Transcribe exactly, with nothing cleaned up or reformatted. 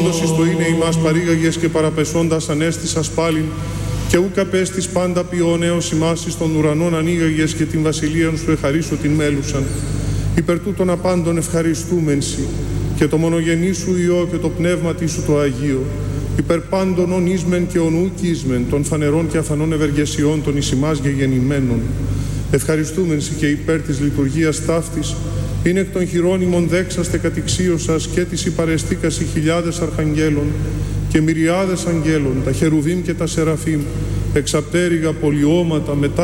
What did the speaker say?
Εις το είναι ημάς παρήγαγες και παραπεσώντας ανέστησας πάλιν, και ούκ απέστης πάντα ποιόν έως ημάς εις των ουρανών ανοίγαγες και την βασιλείαν σου εχαρίσω την μέλουσαν. Υπερ τούτων απάντων ευχαριστούμεν σοι, και το μονογενή σου Υιό και το πνεύματι σου το Αγίο, υπερ πάντων ον ίσμεν και ον ουκ ίσμεν, των φανερών και αφανών ευεργεσιών των εις ημάς γεγεννημένων. Ευχαριστούμεν σοι και υπέρ της λειτουργίας ταύτης, είναι εκ των χειρόνιμων δέξαστε κατηξίωσας και της υπαρεστήκας οι χιλιάδες αρχαγγέλων και μυριάδες αγγέλων, τα χερουβίμ και τα σεραφίμ, εξαπτέρυγα πολιώματα μετά